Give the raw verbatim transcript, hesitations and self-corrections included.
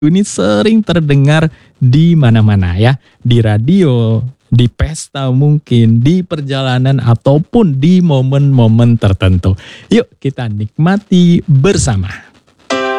ini sering terdengar di mana-mana ya, di radio, di pesta mungkin, di perjalanan ataupun di momen-momen tertentu. Yuk kita nikmati bersama.